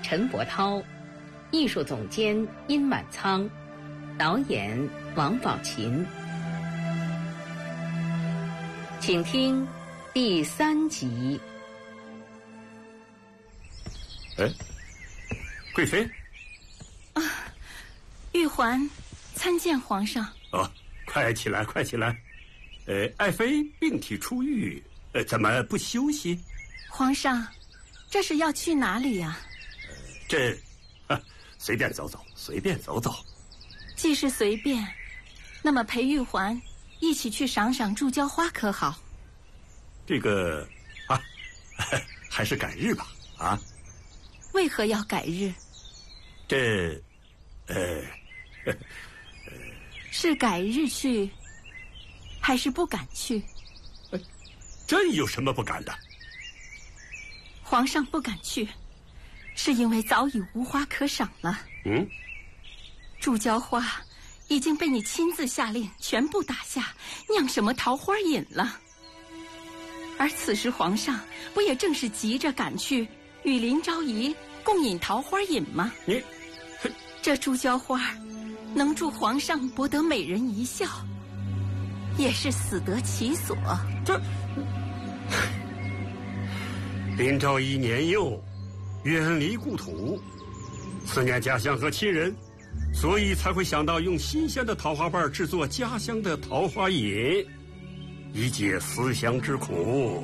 陈伯涛，艺术总监殷满仓，导演王宝琴。请听第3集。 哎，贵妃啊，玉环参见皇上。 哦，快起来，快起来！爱妃病体初愈，怎么不休息？ 皇上，这是要去哪里呀？ 随便走走，随便走走。 既是随便，那么陪玉环一起去赏赏祝胶花可好？ 这个还是改日吧。啊？ 为何要改日？是改日去，还是不敢去？ 朕有什么不敢的？ 皇上不敢去，是因为早已无花可赏了。祝胶花已经被你亲自下令全部打下，酿什么桃花饮了。而此时皇上不也正是急着赶去与林昭仪共饮桃花饮吗？这祝胶花能助皇上博得美人一笑，也是死得其所。 林昭仪年幼，远离故土，思念家乡和亲人，所以才会想到用新鲜的桃花瓣制作家乡的桃花饮，以解思乡之苦。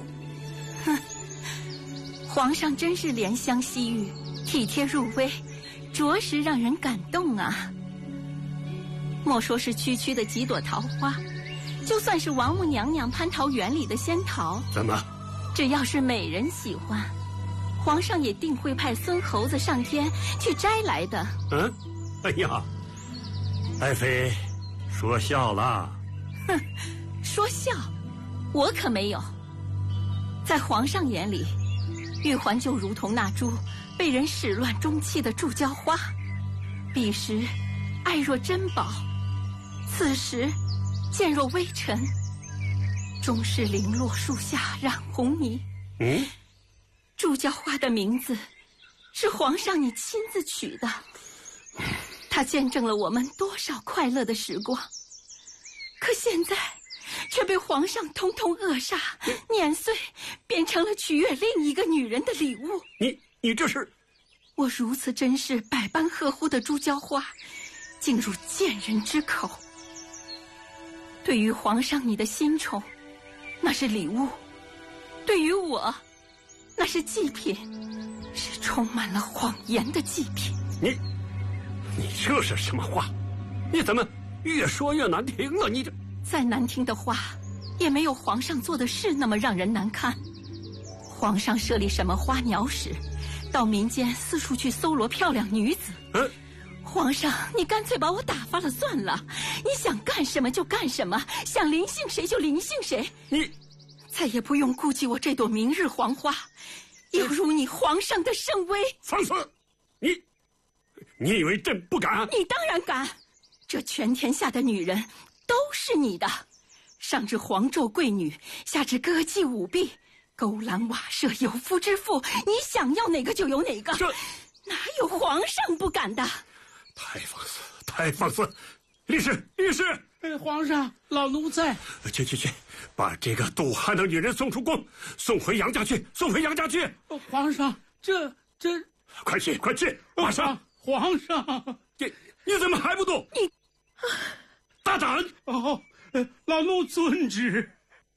皇上真是怜香惜玉，体贴入微，着实让人感动啊。莫说是区区的几朵桃花，就算是王母娘娘蟠桃园里的仙桃， 怎么？ 只要是美人喜欢，皇上也定会派孙猴子上天去摘来的。 哎呀，爱妃说笑了。 说笑？我可没有。在皇上眼里，玉环就如同那株被人始乱终弃的祝胶花，彼时爱若珍宝，此时见若微尘，终是零落树下染红泥。祝胶花的名字是皇上你亲自取的，它见证了我们多少快乐的时光，可现在却被皇上通通扼杀碾碎，变成了取悦另一个女人的礼物。 你这是…… 我如此珍视百般呵护的祝胶花，竟入贱人之口。对于皇上你的新宠，那是礼物；对于我，那是祭品，是充满了谎言的祭品。 你这是什么话？你怎么越说越难听了？你这再难听的话，也没有皇上做的事那么让人难看。皇上设立什么花鸟使，到民间四处去搜罗漂亮女子。皇上，你干脆把我打发了算了，你想干什么就干什么，想临幸谁就临幸谁。 你再也不用顾忌我这朵明日黄花，犹如你皇上的圣威。 放肆！你以为朕不敢？ 你当然敢！这全天下的女人都是你的，上至皇胄贵女，下至歌妓舞婢，勾栏瓦舍，有夫之妇，你想要哪个就有哪个。哪有皇上不敢的？ 太放肆，太放肆！律师， 皇上，老奴在。 去，把这个妒汉的女人送出宫，送回杨家去，送回杨家去。 皇上，这…… 快去，马上！ 皇上， 你怎么还不动？ 你大胆！ 老奴遵旨。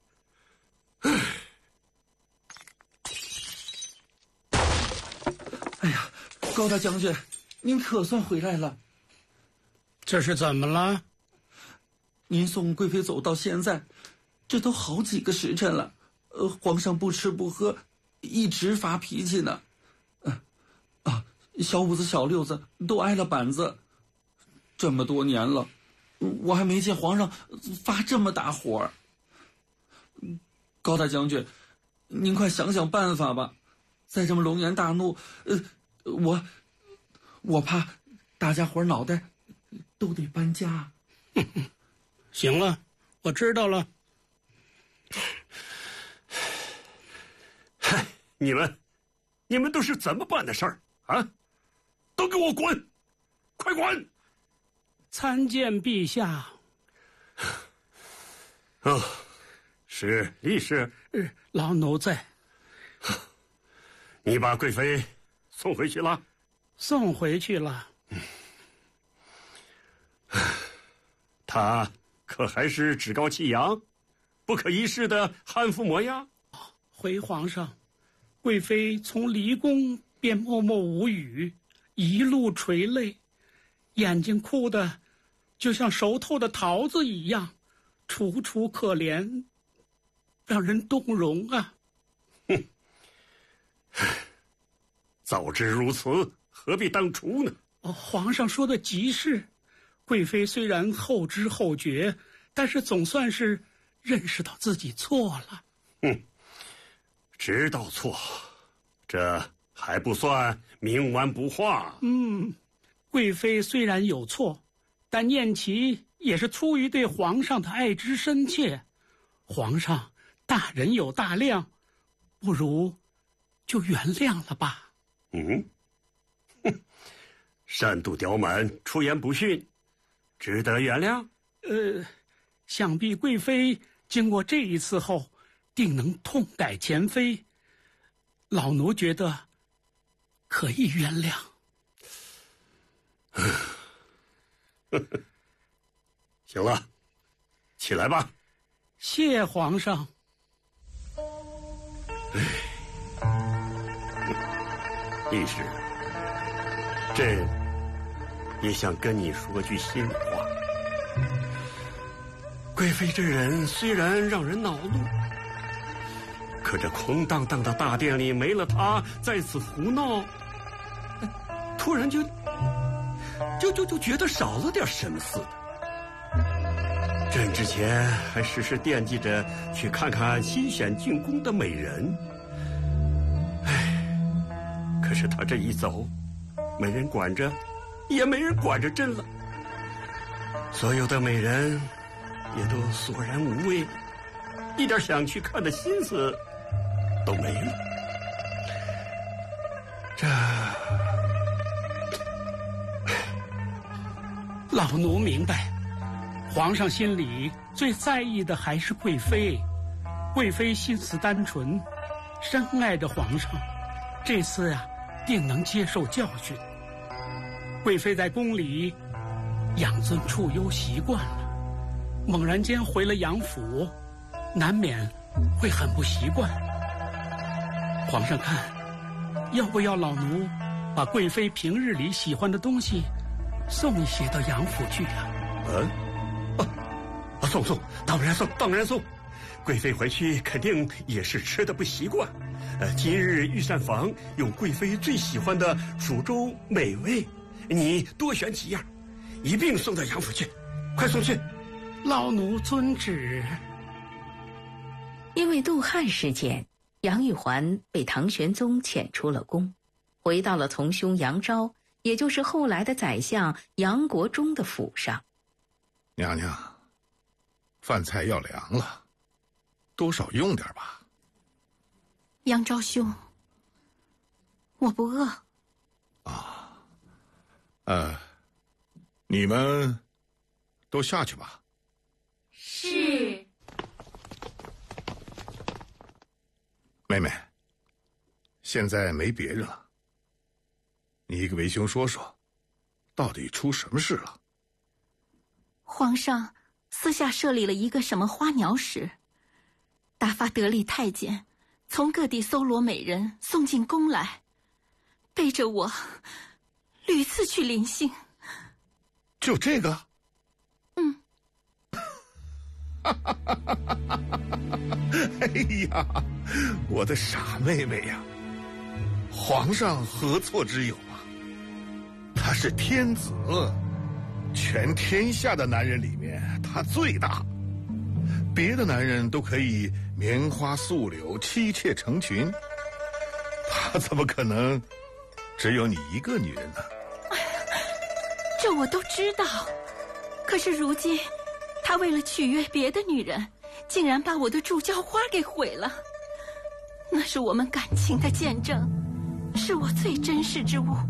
哎呀，高大将军，您可算回来了。 这是怎么了？ 您送贵妃走到现在，这都好几个时辰了，皇上不吃不喝，一直发脾气呢。小五子小六子都挨了板子，这么多年了，我还没见皇上发这么大火。高大将军，您快想想办法吧，再这么龙颜大怒，我怕大家伙脑袋都得搬家。 行了，我知道了。 嗨，你们都是怎么办的事儿啊？ 都给我滚！快滚！ 参见陛下。 哦，是李氏。 老奴在。 你把贵妃送回去了？ 送回去了。 她可还是趾高气扬、不可一世的汉妇模样？ 回皇上，贵妃从离宫便默默无语，一路垂泪，眼睛哭得就像熟透的桃子一样，楚楚可怜，让人动容啊！ 哼，早知如此，何必当初呢？ 皇上说的极是，贵妃虽然后知后觉，但是总算是认识到自己错了。 知道错，这还不算冥顽不化。 贵妃虽然有错，但念其也是出于对皇上的爱之深切。皇上大人有大量，不如就原谅了吧。 擅渡刁蛮，出言不逊，值得原谅？ 想必贵妃经过这一次后，定能痛改前非。老奴觉得可以原谅。 行了，起来吧。 谢皇上。 李氏，朕也想跟你说句心里话。贵妃这人虽然让人恼怒，可这空荡荡的大殿里没了她，在此胡闹，突然就觉得少了点什么似的。朕之前还时时惦记着去看看新选进宫的美人，可是她这一走，没人管着，也没人管着朕了。所有的美人也都索然无味，一点想去看的心思都没了。 老奴明白，皇上心里最在意的还是贵妃。贵妃心思单纯，深爱着皇上，这次定能接受教训。贵妃在宫里养尊处优习惯了，猛然间回了杨府，难免会很不习惯。皇上看，要不要老奴把贵妃平日里喜欢的东西送一些到杨府去呀？ 送，当然送。贵妃回去肯定也是吃的不习惯。今日御膳房有贵妃最喜欢的蜀州美味，你多选几样，一并送到杨府去，快送去。 老奴遵旨。 因为杜汉事件，杨玉环被唐玄宗遣出了宫，回到了从兄杨昭，也就是后来的宰相杨国忠的府上。 娘娘，饭菜要凉了，多少用点吧。 杨昭兄，我不饿。 你们都下去吧。 是。 妹妹，现在没别人了，你给为兄说说，到底出什么事了？ 皇上私下设立了一个什么花鸟使，打发得力太监从各地搜罗美人送进宫来，背着我屡次去临幸。 就这个？哎呀，我的傻妹妹呀，皇上何错之有啊？他是天子，全天下的男人里面他最大，别的男人都可以棉花素柳，妻妾成群，他怎么可能只有你一个女人呢？ 这我都知道，可是如今他为了取悦别的女人，竟然把我的祝娇花给毁了。那是我们感情的见证，是我最珍视之物。